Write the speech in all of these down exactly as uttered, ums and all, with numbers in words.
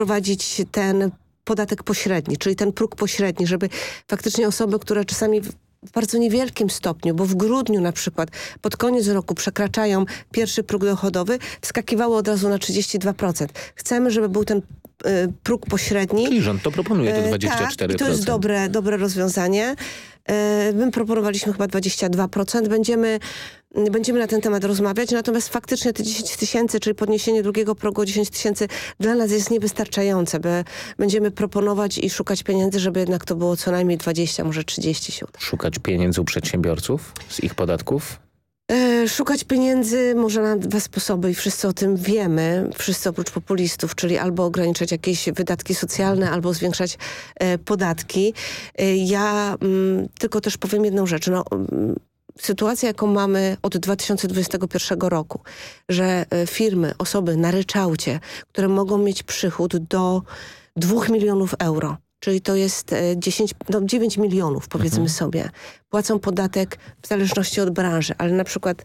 wprowadzić ten podatek pośredni, czyli ten próg pośredni, żeby faktycznie osoby, które czasami w bardzo niewielkim stopniu, bo w grudniu na przykład pod koniec roku przekraczają pierwszy próg dochodowy, wskakiwało od razu na trzydzieści dwa procent. Chcemy, żeby był ten y, próg pośredni. Czyli rząd to proponuje, to dwadzieścia cztery procent. Tak, i to jest dobre, dobre rozwiązanie. Y, my proponowaliśmy chyba dwadzieścia dwa procent. Będziemy, będziemy na ten temat rozmawiać, natomiast faktycznie te dziesięć tysięcy, czyli podniesienie drugiego progu o dziesięć tysięcy dla nas jest niewystarczające. By będziemy proponować i szukać pieniędzy, żeby jednak to było co najmniej dwadzieścia, może trzydzieści się uda. Szukać pieniędzy u przedsiębiorców z ich podatków? Szukać pieniędzy może na dwa sposoby i wszyscy o tym wiemy, wszyscy oprócz populistów, czyli albo ograniczać jakieś wydatki socjalne, albo zwiększać e, podatki. E, ja m, tylko też powiem jedną rzecz. No, m, sytuacja, jaką mamy od dwa tysiące dwudziestego pierwszego roku, że e, firmy, osoby na ryczałcie, które mogą mieć przychód do dwóch milionów euro, czyli to jest dziesięć, no dziewięć milionów, powiedzmy mhm. sobie, płacą podatek w zależności od branży, ale na przykład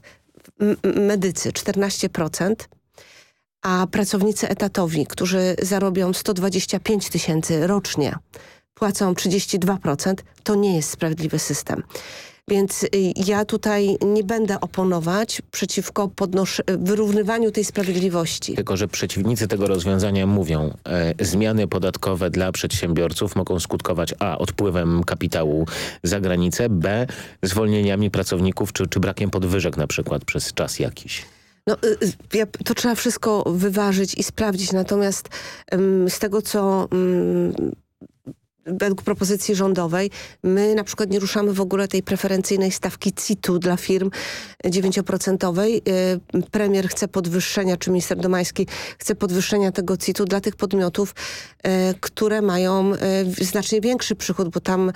medycy czternaście procent, a pracownicy etatowi, którzy zarobią sto dwadzieścia pięć tysięcy rocznie, płacą trzydzieści dwa procent, to nie jest sprawiedliwy system. Więc ja tutaj nie będę oponować przeciwko podnosz- wyrównywaniu tej sprawiedliwości. Tylko że przeciwnicy tego rozwiązania mówią, e, zmiany podatkowe dla przedsiębiorców mogą skutkować a. odpływem kapitału za granicę, b. zwolnieniami pracowników czy, czy brakiem podwyżek na przykład przez czas jakiś. No, ja, to trzeba wszystko wyważyć i sprawdzić, natomiast um, z tego, co... Um, według propozycji rządowej, my na przykład nie ruszamy w ogóle tej preferencyjnej stawki C I T-u dla firm dziewięć procent. Premier chce podwyższenia, czy minister Domański chce podwyższenia tego C I T-u dla tych podmiotów, które mają znacznie większy przychód, bo tam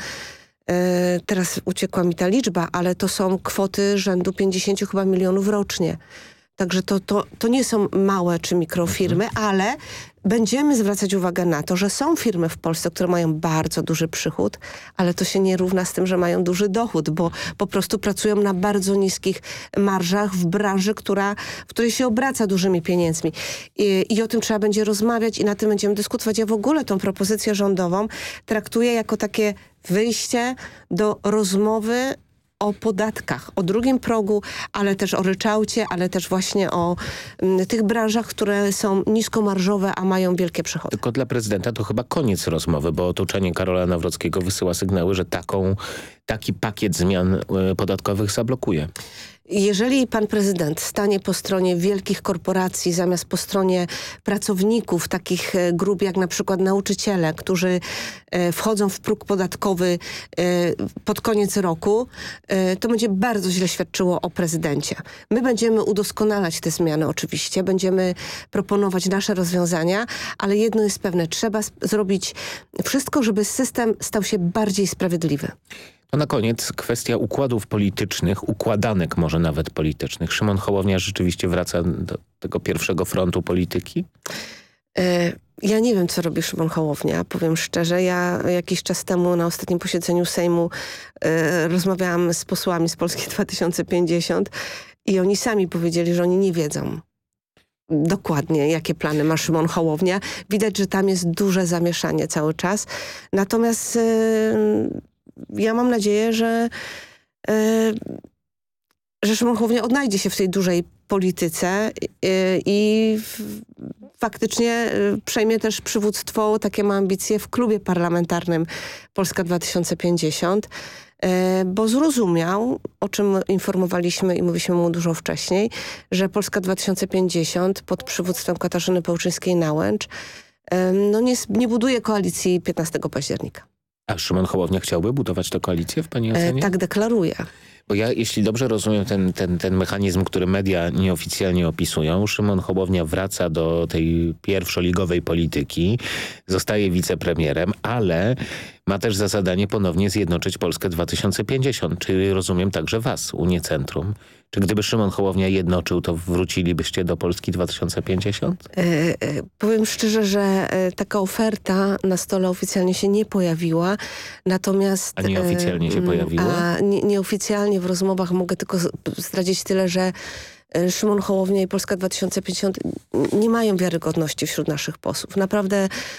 teraz uciekła mi ta liczba, ale to są kwoty rzędu pięćdziesiąt chyba milionów rocznie. Także to, to, to nie są małe czy mikrofirmy, ale będziemy zwracać uwagę na to, że są firmy w Polsce, które mają bardzo duży przychód, ale to się nie równa z tym, że mają duży dochód, bo po prostu pracują na bardzo niskich marżach w branży, która, w której się obraca dużymi pieniędzmi. I, I o tym trzeba będzie rozmawiać i na tym będziemy dyskutować. Ja w ogóle tą propozycję rządową traktuję jako takie wyjście do rozmowy o podatkach, o drugim progu, ale też o ryczałcie, ale też właśnie o m, tych branżach, które są niskomarżowe, a mają wielkie przychody. Tylko dla prezydenta to chyba koniec rozmowy, bo otoczenie Karola Nawrockiego wysyła sygnały, że taką, taki pakiet zmian y, podatkowych zablokuje. Jeżeli pan prezydent stanie po stronie wielkich korporacji zamiast po stronie pracowników, takich grup jak na przykład nauczyciele, którzy wchodzą w próg podatkowy pod koniec roku, to będzie bardzo źle świadczyło o prezydencie. My będziemy udoskonalać te zmiany oczywiście, będziemy proponować nasze rozwiązania, ale jedno jest pewne, trzeba zrobić wszystko, żeby system stał się bardziej sprawiedliwy. To na koniec kwestia układów politycznych, układanek może nawet politycznych. Szymon Hołownia rzeczywiście wraca do tego pierwszego frontu polityki? E, ja nie wiem, co robi Szymon Hołownia, powiem szczerze. Ja jakiś czas temu na ostatnim posiedzeniu Sejmu e, rozmawiałam z posłami z Polski dwa tysiące pięćdziesiąt i oni sami powiedzieli, że oni nie wiedzą dokładnie, jakie plany ma Szymon Hołownia. Widać, że tam jest duże zamieszanie cały czas. Natomiast e, ja mam nadzieję, że, yy, że Szymon Hołownia odnajdzie się w tej dużej polityce yy, i w, faktycznie yy, przejmie też przywództwo, takie ma ambicje w klubie parlamentarnym Polska dwa tysiące pięćdziesiąt, yy, bo zrozumiał, o czym informowaliśmy i mówiliśmy mu dużo wcześniej, że Polska dwa tysiące pięćdziesiąt pod przywództwem Katarzyny Pełczyńskiej-Nałęcz yy, no nie, nie buduje koalicji piętnastego października. A Szymon Hołownia chciałby budować tę koalicję w pani ocenie? E, tak deklaruje. Bo ja, jeśli dobrze rozumiem ten, ten, ten mechanizm, który media nieoficjalnie opisują, Szymon Hołownia wraca do tej pierwszoligowej polityki, zostaje wicepremierem, ale ma też za zadanie ponownie zjednoczyć Polskę dwa tysiące pięćdziesiąt, czyli rozumiem także was, Unię Centrum. Czy gdyby Szymon Hołownia jednoczył, to wrócilibyście do Polski dwa tysiące pięćdziesiąt? E, e, powiem szczerze, że e, taka oferta na stole oficjalnie się nie pojawiła, natomiast... A nieoficjalnie się pojawiła? A nie, nieoficjalnie w rozmowach mogę tylko zdradzić tyle, że e, Szymon Hołownia i Polska dwa tysiące pięćdziesiąt nie mają wiarygodności wśród naszych posłów. Naprawdę